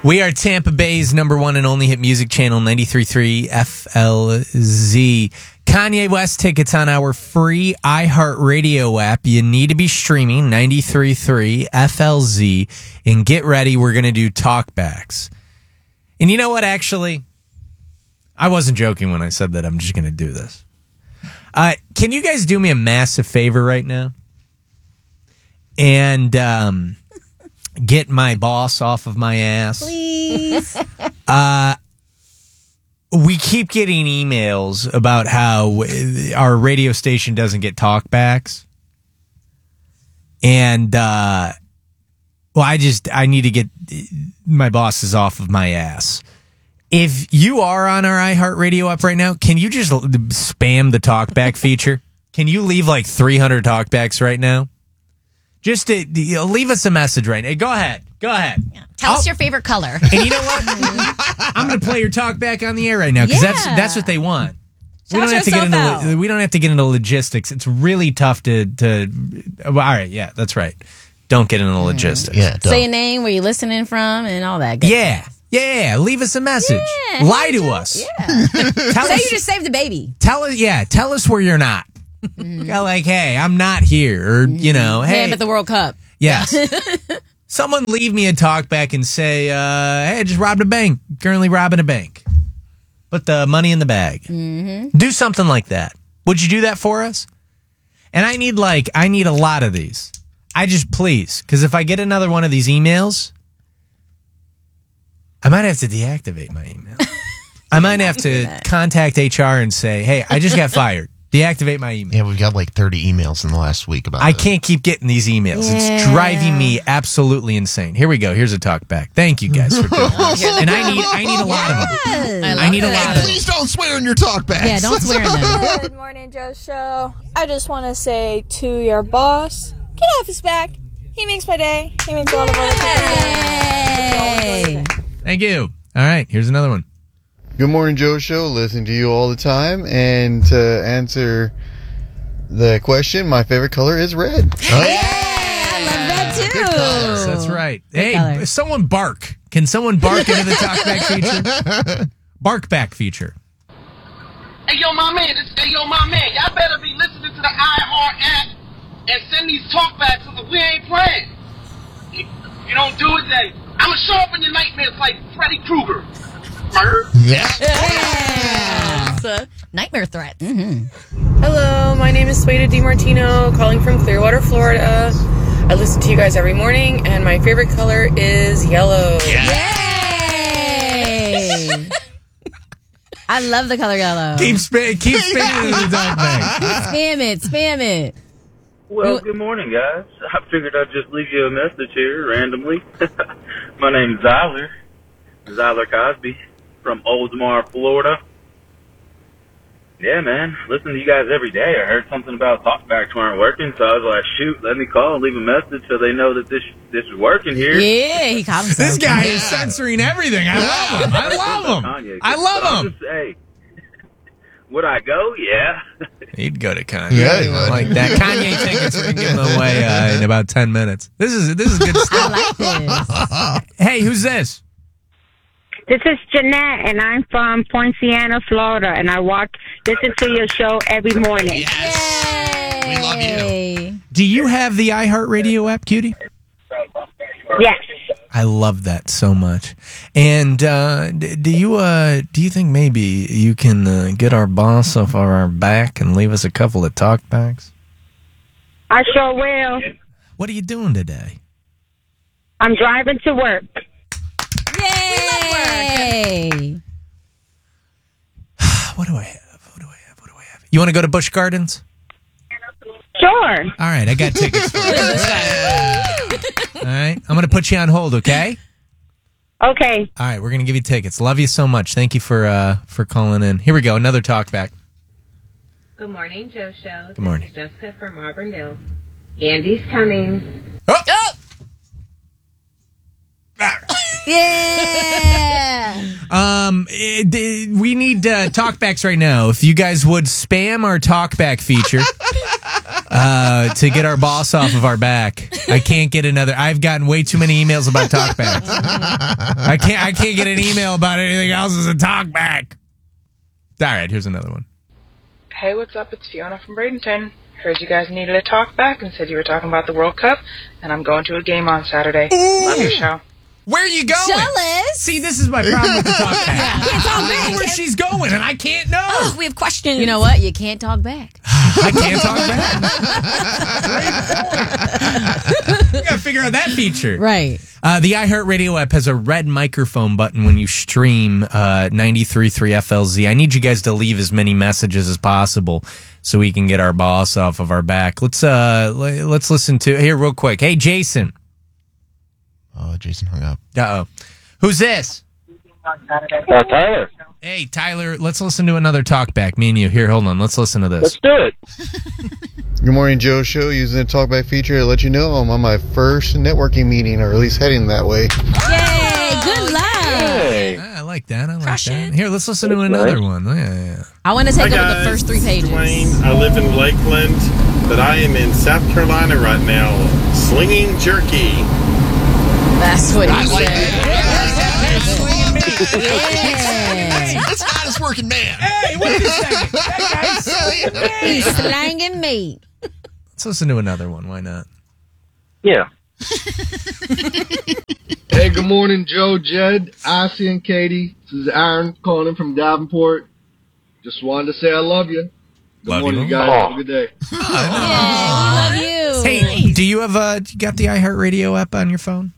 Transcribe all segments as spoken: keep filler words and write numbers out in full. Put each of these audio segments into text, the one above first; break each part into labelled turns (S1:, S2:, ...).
S1: We are Tampa Bay's number one and only hit music channel, ninety-three point three F L Z. Kanye West tickets on our free iHeartRadio app. You need to be streaming ninety-three point three F L Z. And get ready, we're going to do talkbacks. And you know what, actually? I wasn't joking when I said that I'm just going to do this. Uh, can you guys do me a massive favor right now? And um, get my boss off of my ass?
S2: Please.
S1: Uh, we keep getting emails about how our radio station doesn't get talkbacks. And, uh, well, I just, I need to get my bosses off of my ass. If you are on our iHeartRadio app right now, can you just spam the talkback feature? Can you leave like three hundred talkbacks right now? Just to, you know, leave us a message right now. Go ahead. Go ahead.
S2: Yeah. Tell I'll, us your favorite color.
S1: And you know what? I'm going to play your talk back on the air right now because yeah. that's that's what they want.
S2: Shout
S1: we don't have to get into
S2: out.
S1: we don't have to get into logistics. It's really tough to to. Well, all right, yeah, that's right. Don't get into mm. logistics.
S3: Yeah, don't.
S2: Say your name, where you're listening from, and all that. Good
S1: yeah.
S2: stuff.
S1: Yeah, leave us a message.
S2: Yeah,
S1: Lie to us.
S2: Yeah. Tell Say us, you just saved the baby.
S1: Tell us, yeah. Tell us where you're not. Mm. Go like, hey, I'm not here, or you know, hey,
S2: I'm at the World Cup.
S1: Yes. Someone leave me a talk back and say, uh, hey, I just robbed a bank. Currently robbing a bank. Put the money in the bag.
S2: Mm-hmm.
S1: Do something like that. Would you do that for us? And I need like, I need a lot of these. I just please, because if I get another one of these emails, I might have to deactivate my email. I might have to contact H R and say, hey, I just got fired. Deactivate my email.
S3: Yeah, we've got like thirty emails in the last week about
S1: I
S3: this.
S1: can't keep getting these emails.
S2: Yeah.
S1: It's driving me absolutely insane. Here we go. Here's a talk back. Thank you guys for doing this. And I need I need a lot of them.
S2: I,
S1: I need a
S2: that.
S1: lot
S3: Hey,
S1: of them.
S3: please don't swear in your talkbacks.
S2: Yeah, don't swear in them.
S4: Good morning, Joe Show. I just want to say to your boss, get off his back. He makes my day. He makes all of our
S2: Hey.
S1: Thank you. All right, here's another one.
S5: Good morning, Joe Show. Listen to you all the time. And to answer the question, my favorite color is red.
S2: Oh, yeah, I love that too.
S1: Yes, that's right.
S2: Good
S1: hey,
S2: color.
S1: someone bark. Can someone bark into the talkback feature? Bark back feature.
S6: Hey, yo, my man. This, hey, yo, my man. Y'all better be listening to the iHeart app and send these talkbacks because we ain't playing. You, you don't do it, then I'm going to show up in your nightmares like Freddy Krueger. Murder?
S3: Yeah.
S2: Yeah. It's a nightmare threat. Mm-hmm.
S7: Hello, my name is Sueda DiMartino, calling from Clearwater, Florida. I listen to you guys every morning, and my favorite color is yellow.
S2: Yay! I love the color yellow.
S1: Keep, sp- keep spinning the talkback.
S2: Spam it, spam it.
S8: Well, good morning, guys. I figured I'd just leave you a message here randomly. My name's Zyler, Zyler Cosby from Oldsmar, Florida. Yeah, man, listen to you guys every day. I heard something about talkbacks weren't working, so I was like, shoot, let me call and leave a message so they know that this this is working here.
S2: Yeah, he called himself.
S1: This guy is censoring everything. I love him. I love him.
S8: Kanye.
S1: I love
S8: So
S1: him.
S8: Just, hey, would I go? Yeah.
S1: He'd go to Kanye.
S3: Yeah, he would.
S1: Like that. Kanye tickets we can give them away uh, in about ten minutes. This is this is good stuff.
S2: I like this.
S1: Hey, who's this?
S9: This is Jeanette, and I'm from Poinciana, Florida, and I watch, listen to your show every morning.
S3: Yes. We love you.
S1: Do you have the iHeartRadio app, Cutie?
S9: Yes.
S1: I love that so much. And uh, d- do you uh, do you think maybe you can uh, get our boss off our back and leave us a couple of talkbacks?
S9: I sure will.
S1: What are you doing today?
S9: I'm driving to work.
S2: Yay!
S1: What do I have? What do I have? What do I have? You want to go to Busch Gardens?
S9: Sure.
S1: All right, I got tickets for you. All right, I'm going to put you on hold, okay?
S9: Okay.
S1: All right, we're going to give you tickets. Love you so much. Thank you for uh, for calling in. Here we go, another talk back.
S10: Good morning, Joe Show.
S1: Good morning.
S10: This is Jessica from Auburndale. Andy's coming.
S1: Oh!
S2: Oh! Yeah.
S1: Um, it, it- we need uh, talkbacks right now. If you guys would spam our talkback feature, uh, uh, to get our boss off of our back. I can't get another. I've gotten way too many emails about talkbacks. I can't. I can't get an email about anything else as a talkback. All right, here's another one.
S11: Hey, what's up? It's Fiona from Bradenton. Heard you guys needed a talk back and said you were talking about the World Cup, and I'm going to a game on Saturday. Love your show.
S1: Where are you going?
S2: Jealous.
S1: See, this is my problem with the talk back.
S2: Yeah, can't talk
S1: I
S2: back.
S1: know where she's going, and I can't know.
S2: Oh, we have questions. You know what? You can't talk back.
S1: I can't talk back. You gotta figure out that feature.
S2: Right.
S1: Uh, the iHeartRadio app has a red microphone button when you stream uh, ninety-three point three F L Z. I need you guys to leave as many messages as possible so we can get our boss off of our back. Let's uh, let's listen to here real quick. Hey, Jason.
S3: Oh, Jason hung up.
S1: Uh oh. Who's this?
S12: Uh, Tyler.
S1: Hey, Tyler. Let's listen to another talkback. Me and you. Here, hold on. Let's listen to this.
S12: Let's do it.
S5: Good morning, Joe Show. Using the talkback feature to let you know I'm on my first networking meeting, or at least heading that way.
S2: Yay! Good luck.
S12: Hey.
S1: I like that. I like
S2: Crush
S1: that.
S2: it.
S1: Here, let's listen to another one. Yeah, yeah.
S2: I want to take
S13: Hi
S2: over
S13: guys,
S2: the first three pages.
S13: Dwayne. I live in Lakeland, but I am in South Carolina right now, slinging jerky.
S2: That's what he
S3: like
S2: said. Yeah.
S3: It's not as working man.
S1: Hey, wait a second. That guy's
S2: He's slanging me.
S1: Let's listen to another one. Why not?
S12: Yeah.
S14: Hey, good morning, Joe, Jed, Ossie, and Katie. This is Aaron calling in from Davenport. Just wanted to say I love you. Good
S1: Love
S14: morning,
S1: you.
S14: you guys.
S12: Oh.
S14: Have a good day.
S2: Yeah, we love you.
S1: Hey, do you have uh, you got the iHeartRadio app on your phone?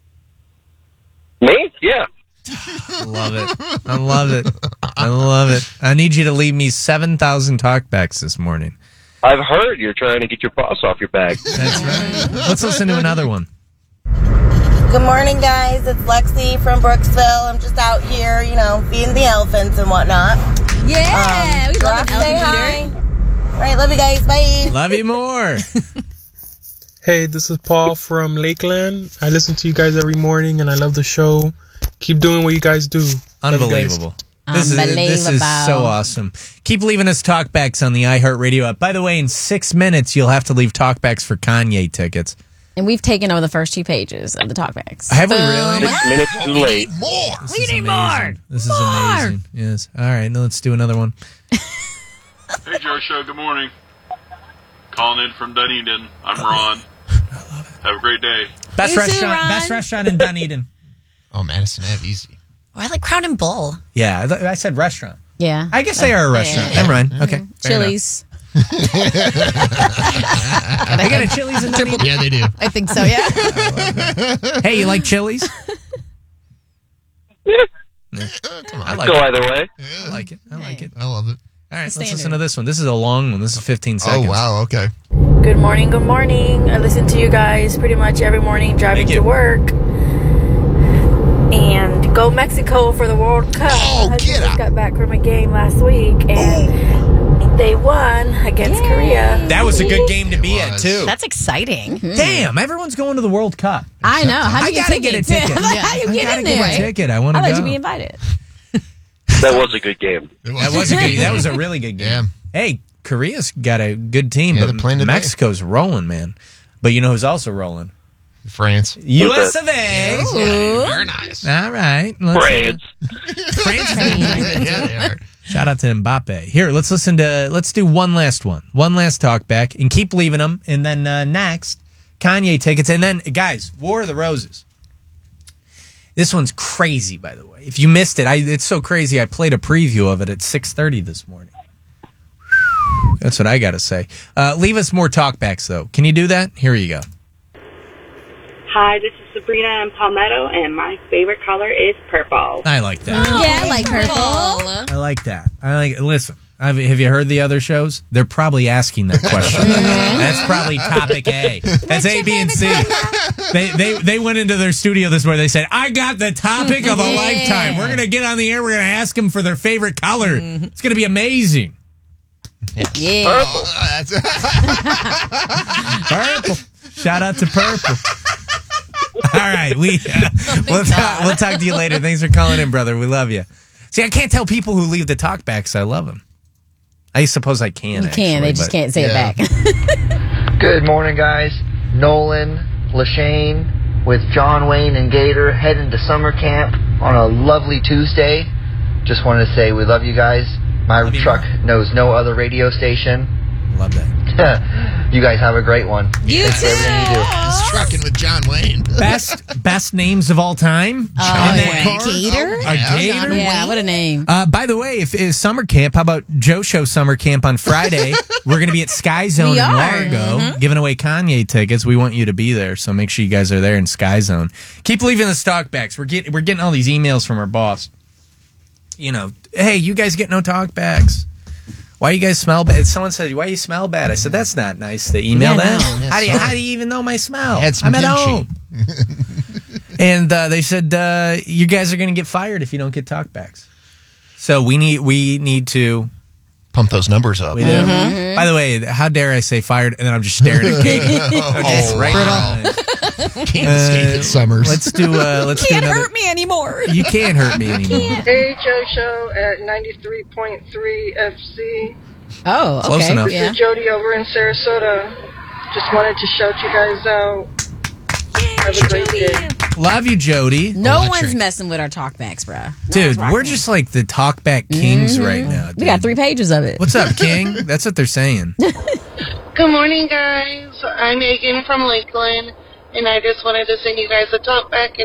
S12: Me? Yeah.
S1: I love it. I love it. I love it. I need you to leave me seven thousand talkbacks this morning.
S12: I've heard you're trying to get your boss off your back.
S1: That's right. Let's listen to another one.
S15: Good morning, guys. It's Lexi from Brooksville. I'm just out here, you know, feeding the elephants and whatnot.
S2: Yeah,
S15: Um,
S2: we love
S15: Rock,
S2: an
S15: say
S2: elephant
S15: hi. All right, love you guys. Bye.
S1: Love you more.
S16: Hey, this is Paul from Lakeland. I listen to you guys every morning, and I love the show. Keep doing what you guys do. Love you guys.
S1: Unbelievable. This is, this is so awesome. Keep leaving us talkbacks on the iHeartRadio app. By the way, in six minutes, you'll have to leave talkbacks for Kanye tickets.
S2: And we've taken over the first two pages of the talkbacks.
S1: Have we really?
S12: Six minutes too late.
S3: More.
S1: This
S2: We
S1: is
S2: need
S1: amazing.
S2: more.
S1: This is
S2: More.
S1: amazing. Yes. All right, now let's do another one.
S17: Hey, Joe Show, good morning. Calling in from Dunedin. I'm Ron. Have a great day.
S1: Best
S2: You too,
S1: restaurant,
S2: Ron.
S1: best restaurant in Dunedin.
S3: Oh, Madison Ave, easy.
S2: Oh, I like Crown and Bull.
S1: Yeah, I th- I said restaurant.
S2: Yeah.
S1: I guess they are a restaurant. I'm right. Okay. fair
S2: Chili's.
S1: enough. They got a Chili's in Dunedin?
S3: Yeah, they do.
S2: I think so, yeah.
S1: Hey, you like Chili's?
S12: Yeah.
S3: Come on.
S1: I like
S12: Go
S1: it.
S12: either way.
S1: I like it. I like it.
S3: I love it.
S1: All right, let's
S2: Standard.
S1: listen to this one. This is a long one. This is fifteen seconds.
S3: Oh, wow. Okay.
S11: Good morning, good morning. I listen to you guys pretty much every morning driving
S1: Thank
S11: to
S1: you.
S11: work. And go Mexico for the World Cup.
S3: Oh,
S11: I
S3: get
S11: just
S3: out.
S11: got back from a game last week, and they won against Korea.
S1: That was a good game to be
S3: It
S1: at,
S3: was.
S1: too.
S2: That's exciting.
S1: Damn, everyone's going to the World Cup.
S2: I know. How do
S1: I
S2: you
S1: gotta get a ticket.
S2: How do you
S1: I
S2: get
S1: gotta
S2: in
S1: get
S2: there?
S1: a ticket. I want to
S2: I'll
S1: go.
S2: let you be invited.
S12: That was a good game.
S3: It
S1: That was a good. That was a really good game.
S3: Yeah.
S1: Hey, Korea's got a good team,
S3: Yeah, they're
S1: but
S3: playing today.
S1: Mexico's rolling, man. But you know who's also rolling?
S3: France.
S1: U S of A.
S3: Yeah, very nice.
S1: All right. let's-
S12: France.
S1: France.
S3: Yeah, they are.
S1: Shout out to Mbappe. Here, let's listen to. Let's do one last one. One last talk back, and keep leaving them. And then uh, next, Kanye tickets, and then guys, War of the Roses. This one's crazy, by the way. If you missed it, I, it's so crazy. I played a preview of it at six thirty this morning. That's what I got to say. Uh, leave us more talkbacks, though. Can you do that? Here you go.
S10: Hi, this is Sabrina in Palmetto, and my favorite color is purple.
S1: I like that.
S2: Yeah, I like purple.
S1: I like that. I like. Listen, I've, have you heard the other shows? They're probably asking that question. That's probably topic A. That's A, B, and C. They, they they went into their studio this morning. They said, "I got the topic of a
S2: Yeah.
S1: lifetime. We're gonna get on the air. We're gonna ask them for their favorite color. It's gonna be amazing."
S2: Yeah.
S3: Oh, that's
S1: Purple. Shout out to Purple. All right, we uh, we'll talk, we'll talk to you later. Thanks for calling in, brother. We love you. See, I can't tell people who leave the talkbacks I love them. I suppose I can.
S2: You can.
S1: actually,
S2: They just
S1: but-
S2: can't say
S3: Yeah.
S2: it back.
S18: Good morning, guys. Nolan, Lashane, with John Wayne and Gator heading to summer camp on a lovely Tuesday. Just wanted to say we love you guys. My love truck you. knows no other radio station.
S1: Love that.
S18: You guys have a great one.
S2: You
S18: Thanks
S2: too.
S18: for everything you do.
S3: He's trucking with John Wayne.
S1: Best best names of all time.
S2: Oh,
S1: In that
S2: yeah.
S1: car?
S2: Gator?
S1: A
S3: yeah.
S1: gator?
S2: Yeah, what a name.
S1: Uh, by the way, if it's summer camp, how about Joe Show summer camp on Friday? We're going to be at Sky Zone
S2: We
S1: in
S2: are.
S1: Largo,
S2: Mhm.
S1: giving away Kanye tickets. We want you to be there, so make sure you guys are there in Sky Zone. Keep leaving the talkbacks. We're getting we're getting all these emails from our boss. You know, hey, you guys get no talkbacks. Why you guys smell bad? Someone said, "Why you smell bad?" I said, "That's not nice to email
S2: Yeah,
S1: that.
S2: no.
S1: How do you how do you even know my smell?
S3: Had some
S1: I'm at
S3: kimchi.
S1: home." And uh, they said, uh, "You guys are going to get fired if you don't get talkbacks." So we need we need to
S3: Pump those numbers up.
S1: We do.
S2: Mm-hmm.
S1: By the way, how dare I say fired, and then I'm just staring at Katie. I'm just right in her eyes.
S3: Can't escape it, Summers.
S1: Let's do. Uh, let's
S2: Can't
S1: do another.
S2: hurt me anymore.
S1: You can't hurt me anymore.
S19: Hey, Joe Show at ninety-three point three F C.
S2: Oh, okay.
S1: Close enough.
S19: This
S2: Yeah.
S19: is Jody over in Sarasota. Just wanted to shout you guys out. Have a great day.
S1: Love you, Jody.
S2: No
S3: Electric.
S2: one's messing with our talkbacks, bruh. No
S1: Dude,
S2: one's rocking
S1: we're
S2: it.
S1: just like the talkback kings right now.
S2: We got
S1: dude.
S2: three pages of it.
S1: What's up, King? That's what they're saying.
S19: Good morning, guys. I'm Megan from Lakeland, and I just wanted to send you guys a talk back and